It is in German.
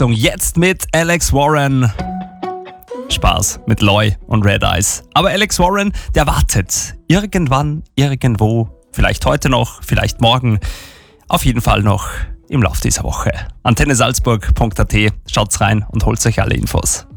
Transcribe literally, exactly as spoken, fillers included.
Abwechslung. Jetzt mit Alex Warren. Spaß mit Loy und Red Eyes. Aber Alex Warren, der wartet. Irgendwann, irgendwo, vielleicht heute noch, vielleicht morgen. Auf jeden Fall noch im Lauf dieser Woche. antenne salzburg punkt a t. Schaut's rein und holt euch alle Infos.